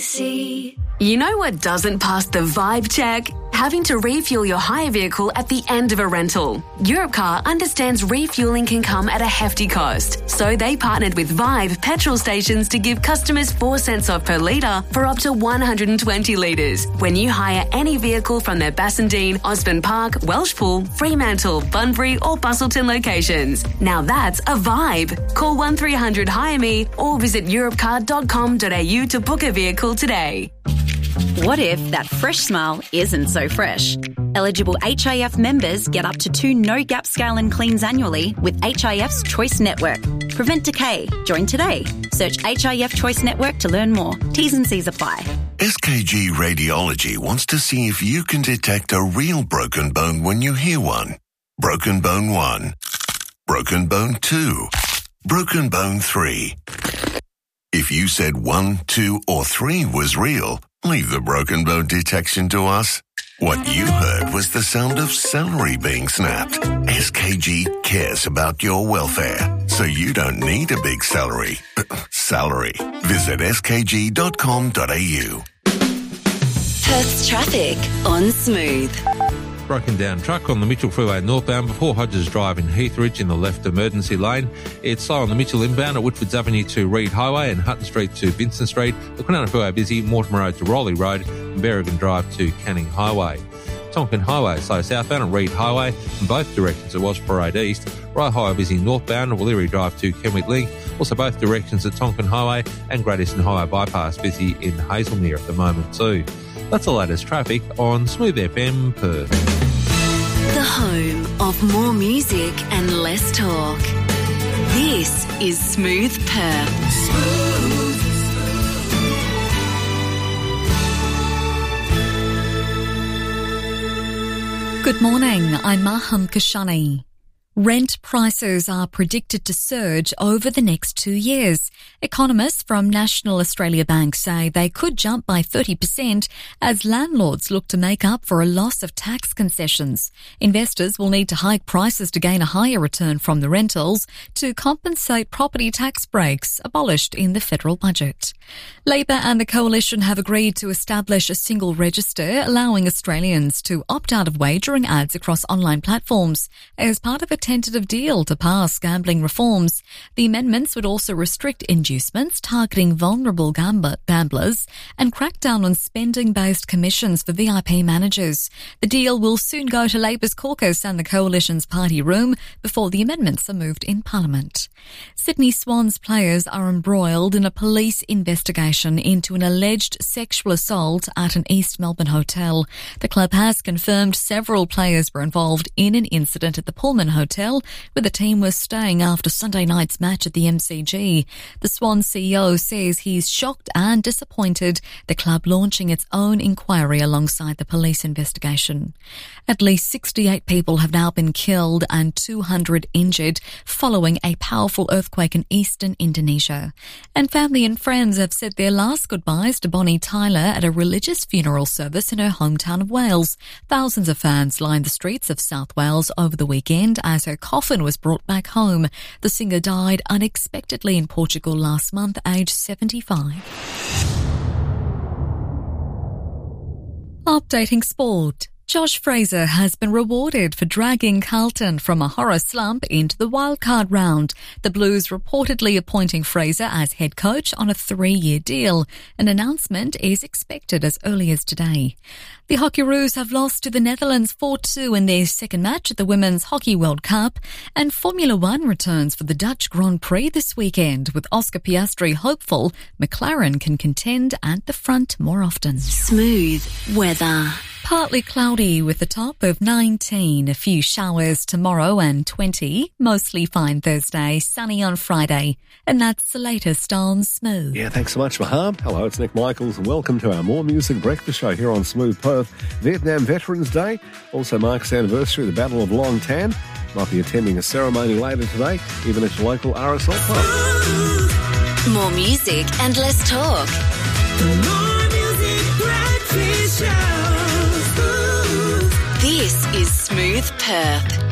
see. You know what doesn't pass the vibe check? Having to refuel your hire vehicle at the end of a rental. Europcar understands refueling can come at a hefty cost, so they partnered with Vibe petrol stations to give customers 4 cents off per litre for up to 120 litres when you hire any vehicle from their Bassendean, Osborne Park, Welshpool, Fremantle, Bunbury or Bustleton locations. Now that's a vibe. Call 1300 Hire Me or visit europcar.com.au to book a vehicle today. What if that fresh smile isn't so fresh? Eligible HIF members get up to 2 no-gap scale and cleans annually with HIF's Choice Network. Prevent decay. Join today. Search HIF Choice Network to learn more. T's and C's apply. SKG Radiology wants to see if you can detect a real broken bone when you hear one. Broken bone 1. Broken bone 2. Broken bone 3. If you said 1, 2 or 3 was real, leave the broken bone detection to us. What you heard was the sound of celery being snapped. SKG cares about your welfare, so you don't need a big salary. Visit skg.com.au. Perth's traffic on Smooth. Broken down truck on the Mitchell Freeway northbound before Hodges Drive in Heathridge in the left emergency lane. It's slow on the Mitchell inbound at Woodfords Avenue to Reed Highway and Hutton Street to Vincent Street. The Kwinana Freeway busy, Mortimer Road to Rowley Road and Berrigan Drive to Canning Highway. Tonkin Highway slow southbound and Reed Highway in both directions at Wasp Parade East. Rye Highway busy northbound and Wallery Drive to Kenwick Link. Also both directions at Tonkin Highway and Great Eastern Highway bypass busy in Hazelmere at the moment too. That's the latest traffic on Smooth FM Perth. The home of more music and less talk. This is Smooth Perth. Good morning, I'm Maham Kashani. Rent prices are predicted to surge over the next 2 years. Economists from National Australia Bank say they could jump by 30% as landlords look to make up for a loss of tax concessions. Investors will need to hike prices to gain a higher return from the rentals to compensate property tax breaks abolished in the federal budget. Labor and the Coalition have agreed to establish a single register allowing Australians to opt out of wagering ads across online platforms as part of a tentative deal to pass gambling reforms. The amendments would also restrict inducements targeting vulnerable gamblers and crack down on spending-based commissions for VIP managers. The deal will soon go to Labor's caucus and the Coalition's party room before the amendments are moved in Parliament. Sydney Swans players are embroiled in a police investigation into an alleged sexual assault at an East Melbourne hotel. The club has confirmed several players were involved in an incident at the Pullman Hotel where the team was staying after Sunday night's match at the MCG. The Swans CEO says he's shocked and disappointed, the club launching its own inquiry alongside the police investigation. At least 68 people have now been killed and 200 injured following a powerful earthquake in eastern Indonesia. And family and friends have said their last goodbyes to Bonnie Tyler at a religious funeral service in her hometown of Wales. Thousands of fans lined the streets of South Wales over the weekend as her coffin was brought back home. The singer died unexpectedly in Portugal last month, aged 75. Updating sport. Josh Fraser has been rewarded for dragging Carlton from a horror slump into the wildcard round. The Blues reportedly appointing Fraser as head coach on a 3-year deal. An announcement is expected as early as today. The Hockeyroos have lost to the Netherlands 4-2 in their second match at the Women's Hockey World Cup, and Formula One returns for the Dutch Grand Prix this weekend, with Oscar Piastri hopeful McLaren can contend at the front more often. Smooth weather. Partly cloudy with a top of 19, a few showers tomorrow and 20, mostly fine Thursday, sunny on Friday. And that's the latest on Smooth. Yeah, thanks so much, Maham. Hello, it's Nick Michaels and welcome to our More Music Breakfast Show here on Smooth Perth. Vietnam Veterans Day also marks the anniversary of the Battle of Long Tan. Might be attending a ceremony later today, even at your local RSL pub. More music and less talk. More Music Breakfast Show. This is Smooth Perth.